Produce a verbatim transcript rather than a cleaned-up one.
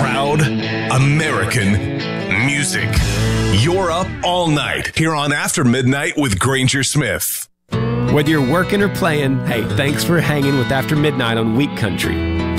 Proud American music. You're up all night here on After Midnight with Granger Smith. Whether you're working or playing, hey, thanks for hanging with After Midnight on Weak Country.